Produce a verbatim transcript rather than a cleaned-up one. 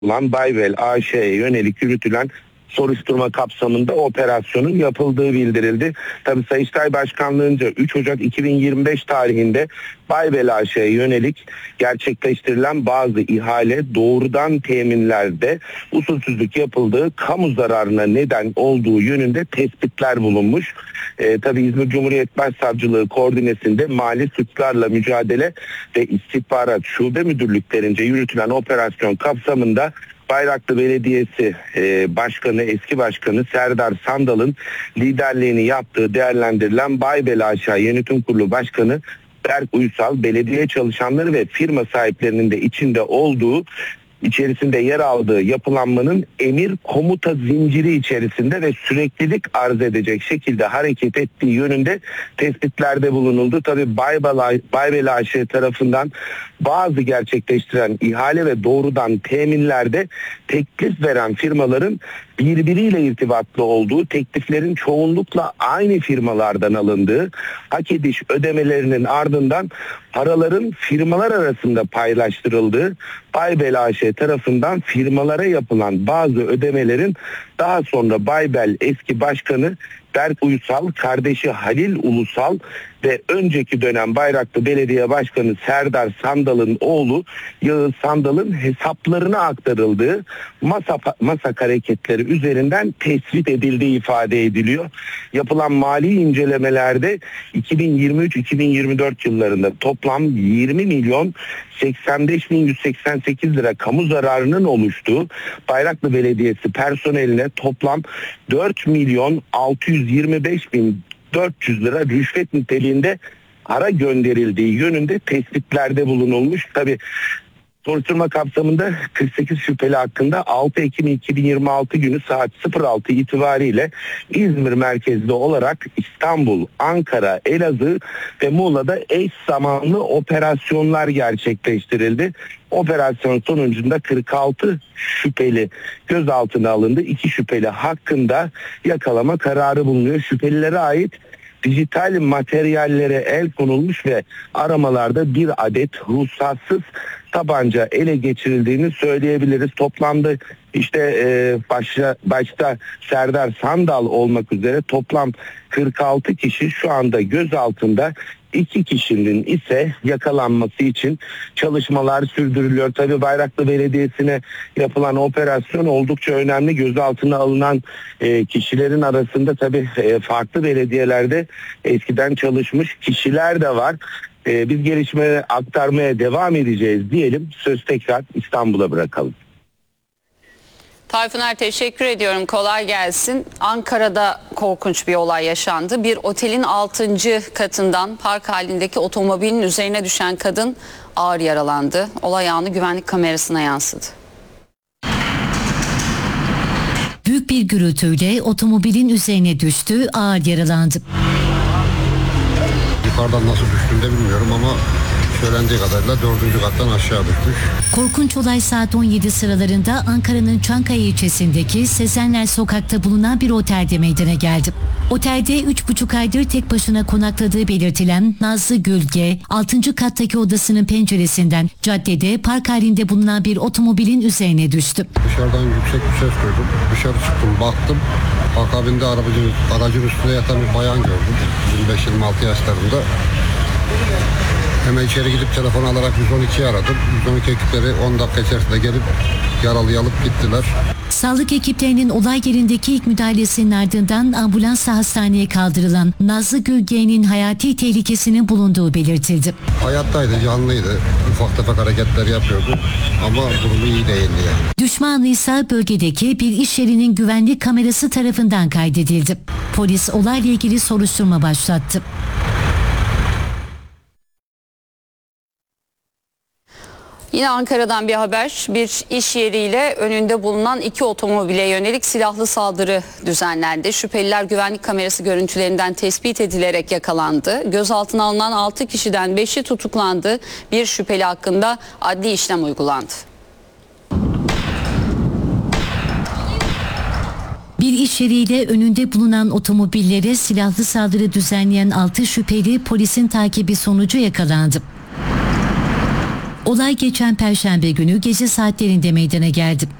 olan Baybel A Ş'ye yönelik yürütülen soruşturma kapsamında operasyonun yapıldığı bildirildi. Tabii Sayıştay Başkanlığı'nca üç Ocak iki bin yirmi beş tarihinde Baybel A Ş'ye yönelik gerçekleştirilen bazı ihale doğrudan teminlerde usulsüzlük yapıldığı, kamu zararına neden olduğu yönünde tespitler bulunmuş. Ee, tabii İzmir Cumhuriyet Başsavcılığı koordinesinde Mali Suçlarla Mücadele ve İstihbarat Şube Müdürlüklerince yürütülen operasyon kapsamında Bayraklı Belediyesi e, Başkanı, eski Başkanı Serdar Sandal'ın liderliğini yaptığı değerlendirilen Baybel A Ş Yönetim Kurulu Başkanı Berk Uysal, belediye çalışanları ve firma sahiplerinin de içinde olduğu, içerisinde yer aldığı yapılanmanın emir komuta zinciri içerisinde ve süreklilik arz edecek şekilde hareket ettiği yönünde tespitlerde bulunuldu. Tabii Baybel A Ş tarafından bazı gerçekleştiren ihale ve doğrudan teminlerde teklif veren firmaların birbiriyle irtibatlı olduğu, tekliflerin çoğunlukla aynı firmalardan alındığı, hak ediş ödemelerinin ardından paraların firmalar arasında paylaştırıldığı, Baybel A Ş tarafından firmalara yapılan bazı ödemelerin daha sonra Baybel eski başkanı Berk Uysal, kardeşi Halil Ulusal ve önceki dönem Bayraklı Belediye Başkanı Serdar Sandal'ın oğlu Yağız Sandal'ın hesaplarına aktarıldığı masa, masa hareketleri üzerinden tespit edildiği ifade ediliyor. Yapılan mali incelemelerde iki bin yirmi üç iki bin yirmi dört yıllarında toplam yirmi milyon seksen beş bin yüz seksen sekiz lira kamu zararının oluştuğu, Bayraklı Belediyesi personeline toplam dört milyon altı yüz yirmi beş bin dört yüz lira rüşvet niteliğinde para gönderildiği yönünde tespitlerde bulunulmuş. Tabii soruşturma kapsamında kırk sekiz şüpheli hakkında altı Ekim iki bin yirmi altı günü saat sıfır altı itibariyle İzmir merkezli olarak İstanbul, Ankara, Elazığ ve Muğla'da eş zamanlı operasyonlar gerçekleştirildi. Operasyon sonucunda kırk altı şüpheli gözaltına alındı. iki şüpheli hakkında yakalama kararı bulunuyor. Şüphelilere ait dijital materyallere el konulmuş ve aramalarda bir adet ruhsatsız tabanca ele geçirildiğini söyleyebiliriz. Toplamda işte e, başta, başta Serdar Sandal olmak üzere toplam kırk altı kişi şu anda gözaltında. İki kişinin ise yakalanması için çalışmalar sürdürülüyor. Tabii Bayraklı Belediyesi'ne yapılan operasyon oldukça önemli. Gözaltına alınan e, kişilerin arasında tabii e, farklı belediyelerde eskiden çalışmış kişiler de var. E, biz gelişmeleri aktarmaya devam edeceğiz diyelim. Söz tekrar İstanbul'a bırakalım. Tayfuner, teşekkür ediyorum. Kolay gelsin. Ankara'da korkunç bir olay yaşandı. Bir otelin altıncı katından park halindeki otomobilin üzerine düşen kadın ağır yaralandı. Olay anı güvenlik kamerasına yansıdı. Büyük bir gürültüyle otomobilin üzerine düştü, ağır yaralandı. Yukarıdan nasıl düştüğünü de bilmiyorum ama söylendiği kadarıyla dördüncü kattan aşağı düşmüş. Korkunç olay saat on yedi sıralarında Ankara'nın Çankaya ilçesindeki Sezenler Sokak'ta bulunan bir otelde meydana geldi. Otelde üç buçuk aydır tek başına konakladığı belirtilen Nazlı Gülge, altıncı kattaki odasının penceresinden caddede park halinde bulunan bir otomobilin üzerine düştü. Dışarıdan yüksek bir ses duydum. Dışarı çıktım, baktım. Akabinde aracın, aracın üstünde yatan bir bayan gördüm. yirmi beş yirmi altı yaşlarında. Hemen içeri gidip telefon alarak yüz on ikiyi aradım. yüz on iki ekipleri on dakika içerisinde gelip yaralıyı alıp gittiler. Sağlık ekiplerinin olay yerindeki ilk müdahalesinin ardından ambulansla hastaneye kaldırılan Nazlı Gülge'nin hayati tehlikesinin bulunduğu belirtildi. Hayattaydı, canlıydı. Ufak tefek hareketler yapıyordu ama durumu iyi değildi yani. Düşmanı ise bölgedeki bir iş yerinin güvenlik kamerası tarafından kaydedildi. Polis olayla ilgili soruşturma başlattı. Yine Ankara'dan bir haber. Bir iş yeriyle önünde bulunan iki otomobile yönelik silahlı saldırı düzenlendi. Şüpheliler güvenlik kamerası görüntülerinden tespit edilerek yakalandı. Gözaltına alınan altı kişiden beşi tutuklandı. Bir şüpheli hakkında adli işlem uygulandı. Bir iş yeriyle önünde bulunan otomobillere silahlı saldırı düzenleyen altı şüpheli polisin takibi sonucu yakalandı. Olay geçen Perşembe günü gece saatlerinde meydana geldi.